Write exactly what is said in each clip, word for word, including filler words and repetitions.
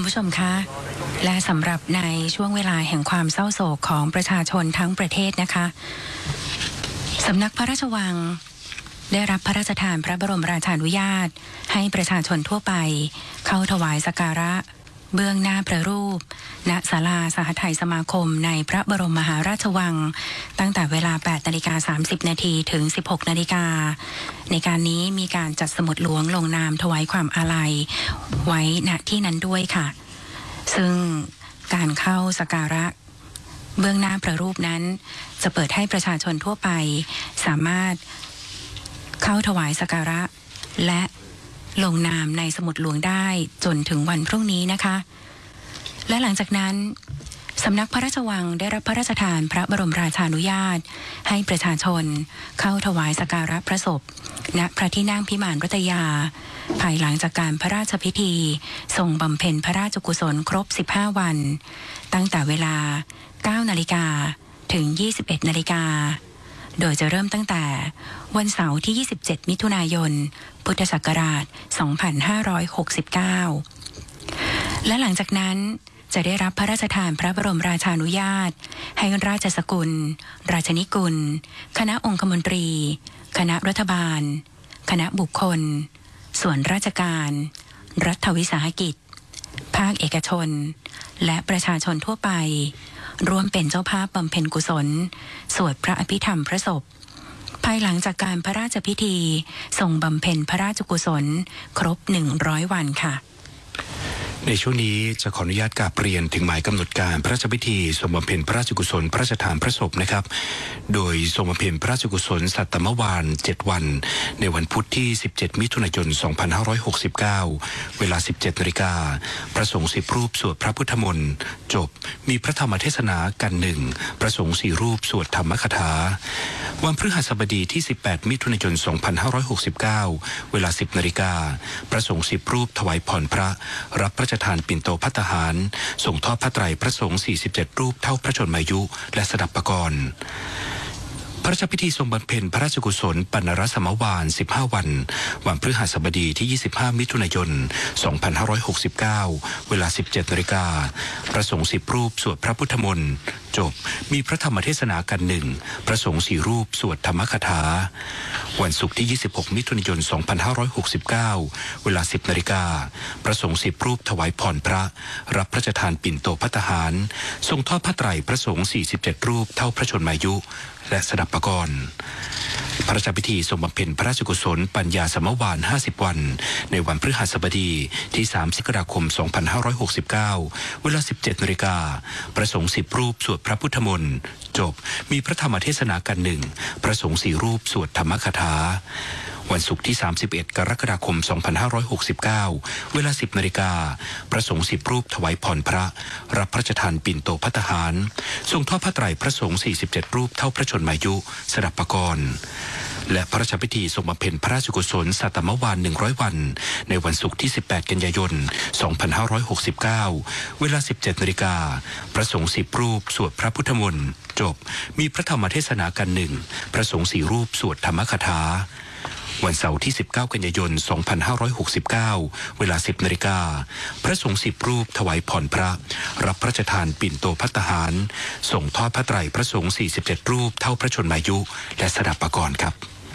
ผู้ชมคะและสำหรับในช่วงเวลาแห่งความเศร้าโศกของประชาชนทั้งประเทศนะคะสำนักพระราชวังได้รับพระราชทานพระบรมราชานุญาตให้ประชาชนทั่วไปเข้าถวายสักการะเบื้องหน้าพระรูปณศาลาสหทัยสมาคมในพระบรมมหาราชวังตั้งแต่เวลา แปดนาฬิกาสามสิบนาที ถึง สิบหกนาฬิกาในการนี้มีการจัดสมุดหลวงลงนามถวายความอาลัยไว้ณที่นั้นด้วยค่ะซึ่งการเข้าสักการะเบื้องหน้าพระรูปนั้นจะเปิดให้ประชาชนทั่วไปสามารถเข้าถวายสักการะและลงนามในสมุดหลวงได้จนถึงวันพรุ่งนี้นะคะและหลังจากนั้นสำนักพระราชวังได้รับพระราชทานพระบรมราชานุญาตให้ประชาชนเข้าถวายสักการะพระศพณพระที่นั่งพิมานรัตยาภายหลังจากการพระราชพิธีทรงบำเพ็ญพระราชกุศลครบสิบห้าวันตั้งแต่เวลา เก้านาฬิกา ถึง ยี่สิบเอ็ดนาฬิกาโดยจะเริ่มตั้งแต่วันเสาร์ที่ ยี่สิบเจ็ดมิถุนายนพุทธศักราช สองพันห้าร้อยหกสิบเก้า และหลังจากนั้นจะได้รับพระราชทานพระบรมราชานุญาตให้ราชสกุลราชนิกุลคณะองคมนตรีคณะรัฐบาลคณะบุคคลส่วนราชการรัฐวิสาหกิจภาคเอกชนและประชาชนทั่วไปร่วมเป็นเจ้าภาพบำเพ็ญกุศลสวดพระอภิธรรมพระศพภายหลังจากการพระราชพิธีทรงบำเพ็ญพระราชกุศลครบหนึ่งร้อยวันค่ะในช่วงนี้จะขออนุญาตกราบเรียนถึงหมายกำหนดการพระราชพิธีทรงบำเพ็ญพระราชกุศลพระราชทานพระศพนะครับโดยทรงบำเพ็ญพระราชกุศลสัตตมวาลเจ็ดวันในวันพุธที่สิบเจ็ดมิถุนายนสองพันห้าร้อยหกสิบเก้าเวลา สิบเจ็ดนาฬิกาพระสงฆ์สิบรูปสวดพระพุทธมนต์จบมีพระธรรมเทศนากันหนึ่งพระสงฆ์สี่รูปสวดธรรมคถาวันพฤหัสบดีที่สิบแปดมิถุนายนสองพันห้าร้อยหกสิบเก้าเวลา สิบนาฬิกาพระสงฆ์สิบรูปถวายพรพระรับพระราชทานปิ่นโตภัตตาหารส่งทอดพระไตรพระสงฆ์สี่สิบเจ็ดรูปเท่าพระชนมายุและสดับปกรณ์พระราชพิธีทรงบำเพ็ญพระราชกุศลปณรสมวาลสิบห้าวันวันพฤหัสบดีที่ยี่สิบห้ามิถุนายนสองพันห้าร้อยหกสิบเก้าเวลา สิบเจ็ดนาฬิกาพระสงฆ์สิบรูปสวดพระพุทธมนต์จบมีพระธรรมเทศนากันหนึ่งพระสงฆ์สี่รูปสวดธรรมคถาวันศุกร์ที่ยี่สิบหกมิถุนายนสองพันห้าร้อยหกสิบเก้าเวลา สิบนาฬิกาพระสงฆ์สิบรูปถวายพรพระรับพระราชทานปิ่นโตภัตตาหารทรงทอดพระไตรพระสงฆ์สี่สิบเจ็ดรูปเท่าพระชนมายุและสดับปกรณ์พระราชพิธีทรงบำเพ็ญพระราชกุศลปัญญาสมวาลห้าสิบวันในวันพฤหัสบดีที่สามกรกฎาคมสองพันห้าร้อยหกสิบเก้าเวลา สิบเจ็ดนาฬิกาพระสงฆ์สิบรูปสวดพระพุทธมนต์จบมีพระธรรมเทศนากันหนึ่งพระสงฆ์สี่รูปสวดธรรมคถาวันศุกร์ที่สามสิบเอ็ดกรกฎาคมสองพันห้าร้อยหกสิบเก้าเวลา สิบนาฬิกาพระสงฆ์สิบรูปถวายพรพระรับพระราชทานปิ่นโตภัตตาหารทรงทอดพระไตรพระสงฆ์สี่สิบเจ็ดรูปเท่าพระชนมายุสดับปกรณ์และพระราชพิธีทรงบำเพ็ญพระราชกุศลสัตตมวาลหนึ่งร้อยวันในวันศุกร์ที่สิบแปดกันยายนสองพันห้าร้อยหกสิบเก้าเวลา สิบเจ็ดนาฬิกาพระสงฆ์สิบรูปสวดพระพุทธมนต์จบมีพระธรรมเทศนากันหนึ่งพระสงฆ์สี่รูปสวดธรรมคถาวันเสาร์ที่สิบเก้ากันยายนสองพันห้าร้อยหกสิบเก้าเวลา สิบนาฬิกาพระสงฆ์สิบรูปถวายพรพระรับพระราชทานปิ่นโตภัตตาหารส่งทอดพระไตรพระสงฆ์สี่สิบเจ็ดรูปเท่าพระชนมายุและสดับปกรณ์ครับ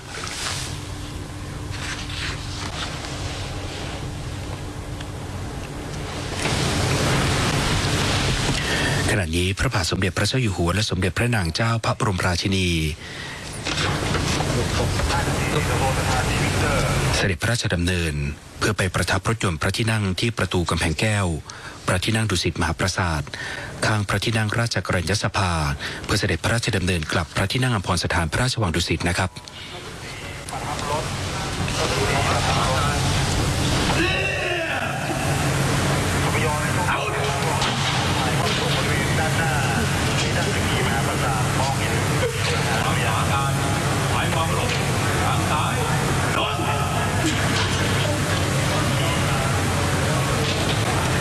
ขณะนี้พระบาทสมเด็จพระเจ้าอยู่หัวและสมเด็จพระนางเจ้าพระบรมราชินีเสด็จพระราชดำเนินเพื่อไปประทับรถยนต์พระที่นั่งที่ประตูกำแพงแก้วพระที่นั่งดุสิตมหาปราสาทข้างพระที่นั่งราชกรณียสภาเพื่อเสด็จพระราชดำเนินกลับพระที่นั่งอัมพรสถานพระราชวังดุสิตนะครับ